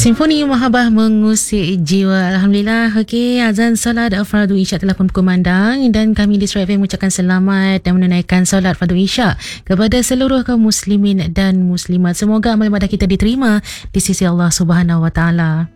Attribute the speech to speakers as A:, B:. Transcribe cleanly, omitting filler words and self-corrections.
A: Simfoni Mahabbah mengusik jiwa. Alhamdulillah. Okey, azan solat fardu isyak telah pun berkumandang dan kami di Surat FM mengucapkan selamat dan menunaikan solat fardu isyak kepada seluruh kaum muslimin dan muslimat. Semoga amal ibadah kita diterima di sisi Allah Subhanahu Wa Taala.